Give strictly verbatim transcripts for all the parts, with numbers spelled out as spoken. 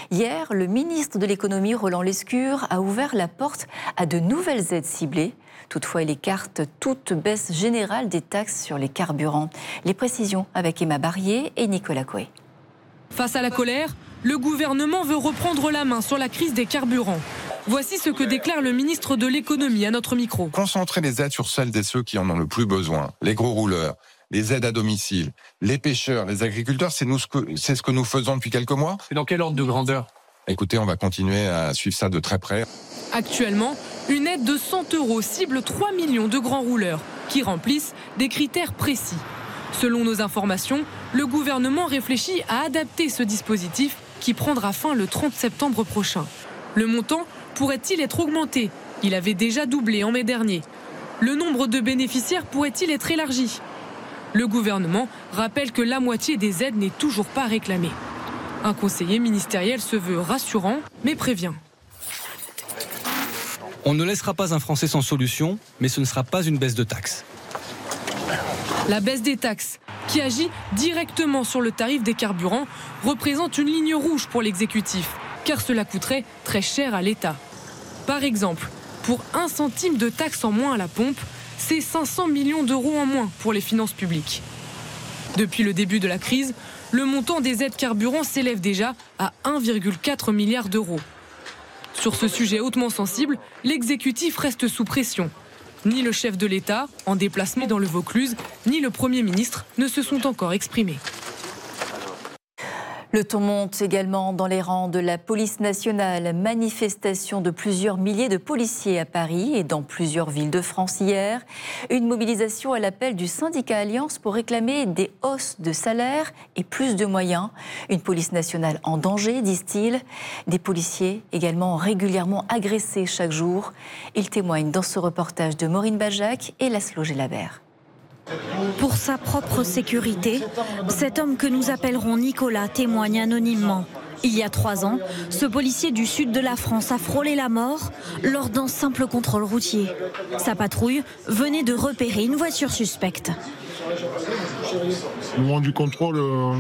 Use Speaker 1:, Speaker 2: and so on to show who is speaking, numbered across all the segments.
Speaker 1: Hier, le ministre de l'économie, Roland Lescure, a ouvert la porte à de nouvelles aides ciblées. Toutefois, il écarte toute baisse générale des taxes sur les carburants. Les précisions avec Emma Barrier et Nicolas Coué.
Speaker 2: Face à la colère, le gouvernement veut reprendre la main sur la crise des carburants. Voici ce que déclare le ministre de l'économie à notre micro.
Speaker 3: Concentrer les aides sur celles et ceux qui en ont le plus besoin, les gros rouleurs, les aides à domicile, les pêcheurs, les agriculteurs, c'est, nous ce que, c'est ce que nous faisons depuis quelques mois.
Speaker 4: Et dans quel ordre de grandeur ?
Speaker 3: Écoutez, on va continuer à suivre ça de très près.
Speaker 2: Actuellement, une aide de cent euros cible trois millions de grands rouleurs qui remplissent des critères précis. Selon nos informations, le gouvernement réfléchit à adapter ce dispositif qui prendra fin le trente septembre prochain. Le montant pourrait-il être augmenté ? Il avait déjà doublé en mai dernier. Le nombre de bénéficiaires pourrait-il être élargi ? Le gouvernement rappelle que la moitié des aides n'est toujours pas réclamée. Un conseiller ministériel se veut rassurant, mais prévient.
Speaker 5: On ne laissera pas un Français sans solution, mais ce ne sera pas une baisse de taxes.
Speaker 2: La baisse des taxes, qui agit directement sur le tarif des carburants, représente une ligne rouge pour l'exécutif, car cela coûterait très cher à l'État. Par exemple, pour un centime de taxe en moins à la pompe, c'est cinq cents millions d'euros en moins pour les finances publiques. Depuis le début de la crise, le montant des aides carburants s'élève déjà à un virgule quatre milliard d'euros. Sur ce sujet hautement sensible, l'exécutif reste sous pression. Ni le chef de l'État, en déplacement dans le Vaucluse, ni le Premier ministre ne se sont encore exprimés.
Speaker 1: Le ton monte également dans les rangs de la police nationale. Manifestation de plusieurs milliers de policiers à Paris et dans plusieurs villes de France hier. Une mobilisation à l'appel du syndicat Alliance pour réclamer des hausses de salaire et plus de moyens. Une police nationale en danger, disent-ils. Des policiers également régulièrement agressés chaque jour. Ils témoignent dans ce reportage de Maureen Bajac et Laszlo Gelabert.
Speaker 6: Pour sa propre sécurité, cet homme que nous appellerons Nicolas témoigne anonymement. Il y a trois ans, ce policier du sud de la France a frôlé la mort lors d'un simple contrôle routier. Sa patrouille venait de repérer une voiture suspecte.
Speaker 7: Au moment du contrôle, euh,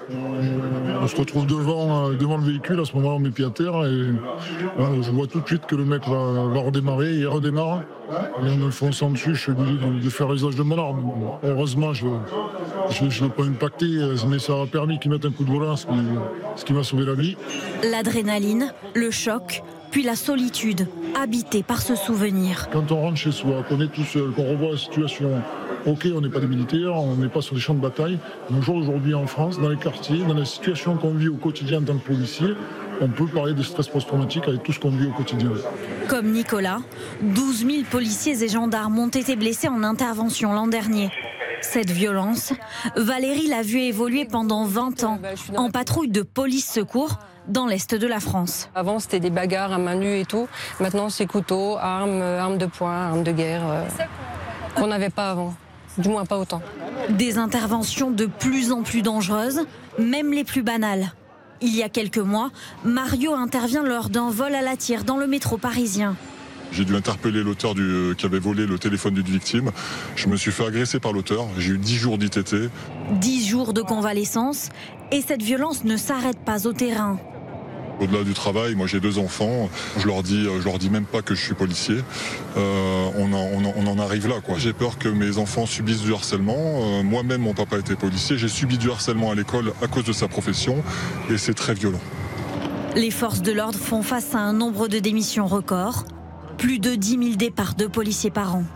Speaker 7: on se retrouve devant, euh, devant le véhicule. À ce moment-là, on met pied à terre et euh, je vois tout de suite que le mec va, va redémarrer. Il redémarre et en me fonçant dessus, je suis obligé de, de faire l'usage de mon arme. Heureusement, je ne l'ai pas impacté, mais ça a permis qu'il mette un coup de volant, ce qui, ce qui m'a sauvé la vie.
Speaker 6: L'adrénaline, le choc, puis la solitude, habitée par ce souvenir.
Speaker 7: Quand on rentre chez soi, qu'on est tout seul, qu'on revoit la situation, ok, on n'est pas des militaires, on n'est pas sur les champs de bataille, mais aujourd'hui en France, dans les quartiers, dans les situations qu'on vit au quotidien en tant que policier, on peut parler de stress post-traumatique avec tout ce qu'on vit au quotidien.
Speaker 6: Comme Nicolas, douze mille policiers et gendarmes ont été blessés en intervention l'an dernier. Cette violence, Valérie l'a vue évoluer pendant vingt ans en patrouille de police-secours dans l'est de la France.
Speaker 8: Avant, c'était des bagarres à main nue et tout. Maintenant, c'est couteaux, armes, armes de poing, armes de guerre euh, qu'on n'avait pas avant. Du moins pas autant.
Speaker 6: Des interventions de plus en plus dangereuses, même les plus banales. Il y a quelques mois, Mario intervient lors d'un vol à la tire dans le métro parisien.
Speaker 9: J'ai dû interpeller l'auteur du, qui avait volé le téléphone d'une victime. Je me suis fait agresser par l'auteur. J'ai eu dix jours d'I T T.
Speaker 6: dix jours de convalescence et cette violence ne s'arrête pas au terrain.
Speaker 9: Au-delà du travail, moi j'ai deux enfants, je leur dis, je leur dis même pas que je suis policier. Euh, on, en, on, en, on en arrive là, quoi. J'ai peur que mes enfants subissent du harcèlement. Euh, moi-même, mon papa était policier. J'ai subi du harcèlement à l'école à cause de sa profession et c'est très violent.
Speaker 6: Les forces de l'ordre font face à un nombre de démissions record. Plus de dix mille départs de policiers par an.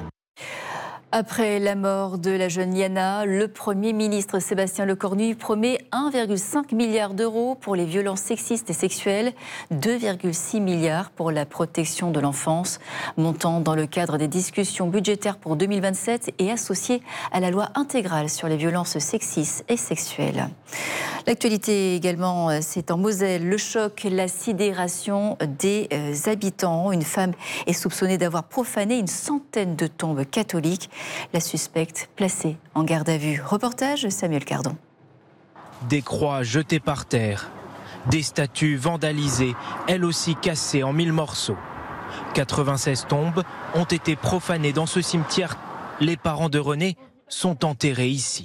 Speaker 1: Après la mort de la jeune Yana, le Premier ministre Sébastien Lecornu promet un virgule cinq milliard d'euros pour les violences sexistes et sexuelles, deux virgule six milliards pour la protection de l'enfance, montant dans le cadre des discussions budgétaires pour deux mille vingt-sept et associé à la loi intégrale sur les violences sexistes et sexuelles. L'actualité également, c'est en Moselle, le choc, la sidération des habitants. Une femme est soupçonnée d'avoir profané une centaine de tombes catholiques. La suspecte placée en garde à vue. Reportage Samuel Cardon.
Speaker 10: Des croix jetées par terre, des statues vandalisées, elles aussi cassées en mille morceaux. quatre-vingt-seize tombes ont été profanées dans ce cimetière. Les parents de René sont enterrés ici.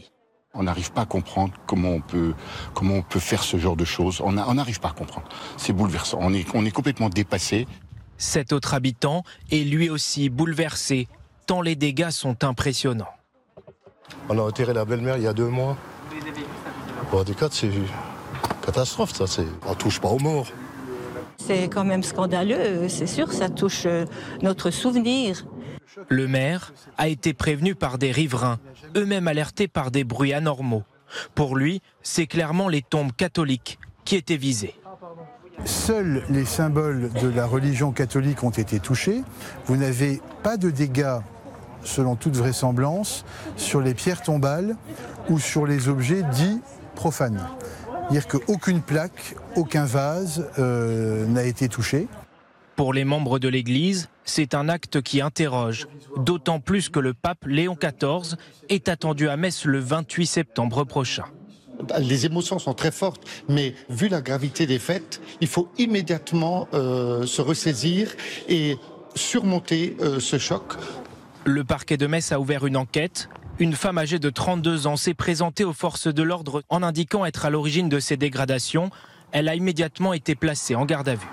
Speaker 4: On n'arrive pas à comprendre comment on peut, comment on peut faire ce genre de choses. On n'arrive pas à comprendre. C'est bouleversant. On est, on est complètement dépassé.
Speaker 10: Cet autre habitant est lui aussi bouleversé, tant les dégâts sont impressionnants.
Speaker 11: On a enterré la belle-mère il y a deux mois. Bon, des cas, c'est une catastrophe, ça. C'est... On ne touche pas aux morts.
Speaker 12: C'est quand même scandaleux, c'est sûr, ça touche notre souvenir.
Speaker 10: Le maire a été prévenu par des riverains, eux-mêmes alertés par des bruits anormaux. Pour lui, c'est clairement les tombes catholiques qui étaient visées.
Speaker 13: Seuls les symboles de la religion catholique ont été touchés. Vous n'avez pas de dégâts, selon toute vraisemblance, sur les pierres tombales ou sur les objets dits profanes. C'est-à-dire qu'aucune plaque, aucun vase euh, n'a été touché.
Speaker 10: Pour les membres de l'Église, c'est un acte qui interroge, d'autant plus que le pape Léon quatorze est attendu à Metz le vingt-huit septembre prochain.
Speaker 14: Les émotions sont très fortes, mais vu la gravité des faits, il faut immédiatement euh, se ressaisir et surmonter euh, ce choc.
Speaker 10: Le parquet de Metz a ouvert une enquête. Une femme âgée de trente-deux ans s'est présentée aux forces de l'ordre en indiquant être à l'origine de ces dégradations. Elle a immédiatement été placée en garde à vue.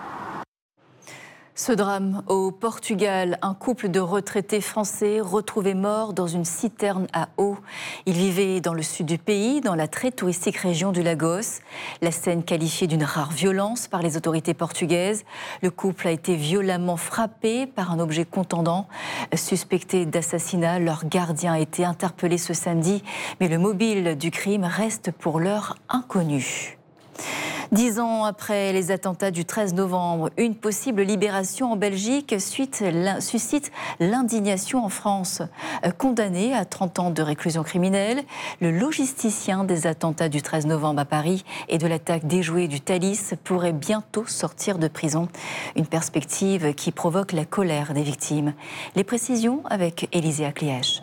Speaker 1: Ce drame au Portugal, un couple de retraités français retrouvé mort dans une citerne à eau. Ils vivaient dans le sud du pays, dans la très touristique région du Lagos. La scène qualifiée d'une rare violence par les autorités portugaises. Le couple a été violemment frappé par un objet contondant. Suspecté d'assassinat, leur gardien a été interpellé ce samedi, mais le mobile du crime reste pour l'heure inconnu. Dix ans après les attentats du treize novembre, une possible libération en Belgique suite, suscite l'indignation en France. Condamné à trente ans de réclusion criminelle, le logisticien des attentats du treize novembre à Paris et de l'attaque déjouée du Thalys pourrait bientôt sortir de prison. Une perspective qui provoque la colère des victimes. Les précisions avec Élisée Aclièche.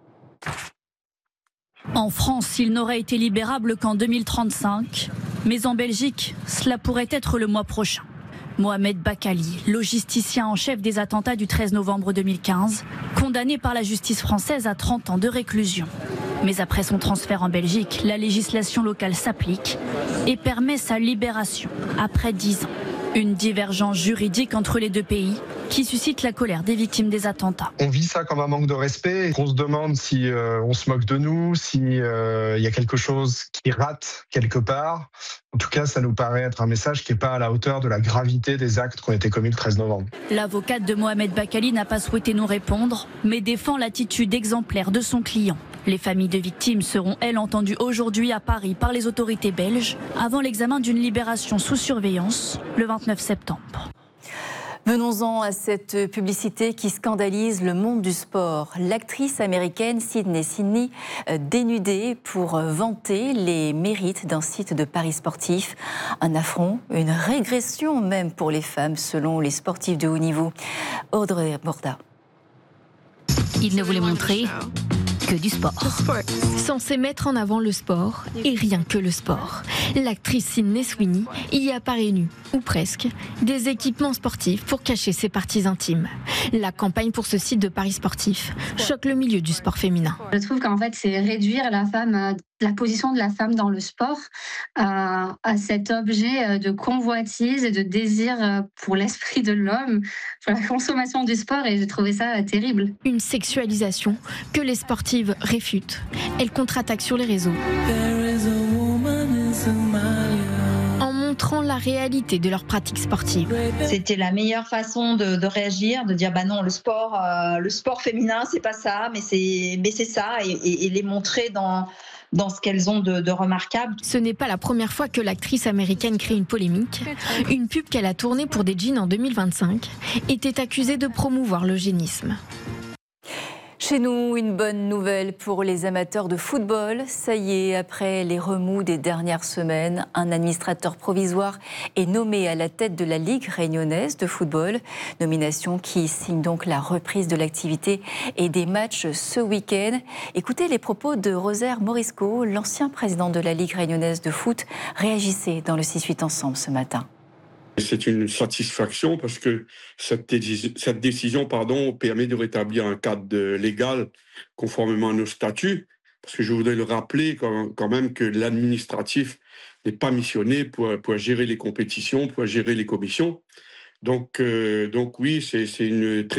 Speaker 6: En France, il n'aurait été libérable qu'en deux mille trente-cinq. Mais en Belgique, cela pourrait être le mois prochain. Mohamed Bakali, logisticien en chef des attentats du treize novembre deux mille quinze, condamné par la justice française à trente ans de réclusion. Mais après son transfert en Belgique, la législation locale s'applique et permet sa libération après dix ans. Une divergence juridique entre les deux pays qui suscite la colère des victimes des attentats.
Speaker 15: On vit ça comme un manque de respect, on se demande si euh, on se moque de nous, s'il euh, y a quelque chose qui rate quelque part. En tout cas, ça nous paraît être un message qui n'est pas à la hauteur de la gravité des actes qui ont été commis le treize novembre.
Speaker 6: L'avocate de Mohamed Bakali n'a pas souhaité nous répondre, mais défend l'attitude exemplaire de son client. Les familles de victimes seront, elles, entendues aujourd'hui à Paris par les autorités belges avant l'examen d'une libération sous surveillance le vingt-neuf septembre.
Speaker 1: Venons-en à cette publicité qui scandalise le monde du sport. L'actrice américaine Sydney Sweeney dénudée pour vanter les mérites d'un site de paris sportifs. Un affront, une régression même pour les femmes selon les sportifs de haut niveau. Audrey Borda.
Speaker 16: Il ne voulait montrer que du sport. Censé mettre en avant le sport, et rien que le sport. L'actrice Sydney Sweeney y apparaît nue, ou presque, des équipements sportifs pour cacher ses parties intimes. La campagne pour ce site de paris sportifs choque le milieu du sport féminin.
Speaker 17: Je trouve qu'en fait, c'est réduire la femme, la position de la femme dans le sport à, à cet objet de convoitise et de désir pour l'esprit de l'homme, pour la consommation du sport, et j'ai trouvé ça terrible.
Speaker 16: Une sexualisation que les sportives réfutent. Elles contre-attaquent sur les réseaux en montrant la réalité de leurs pratiques sportives.
Speaker 18: C'était la meilleure façon de, de réagir, de dire bah non, le sport, euh, le sport féminin, c'est pas ça, mais c'est, mais c'est ça, et, et, et les montrer dans dans ce qu'elles ont de, de remarquable.
Speaker 16: Ce n'est pas la première fois que l'actrice américaine crée une polémique. Une pub qu'elle a tournée pour des jeans en deux mille vingt-cinq était accusée de promouvoir l'eugénisme.
Speaker 1: Chez nous, une bonne nouvelle pour les amateurs de football. Ça y est, après les remous des dernières semaines, un administrateur provisoire est nommé à la tête de la Ligue réunionnaise de football. Nomination qui signe donc la reprise de l'activité et des matchs ce week-end. Écoutez les propos de Rosaire Morisco, l'ancien président de la Ligue réunionnaise de foot, réagissait dans le six huit Ensemble ce matin.
Speaker 19: C'est une satisfaction parce que cette, cette décision pardon, permet de rétablir un cadre légal conformément à nos statuts. parce que je voudrais le rappeler quand, quand même que l'administratif n'est pas missionné pour, pour gérer les compétitions, pour gérer les commissions. Donc, euh, donc oui, c'est une très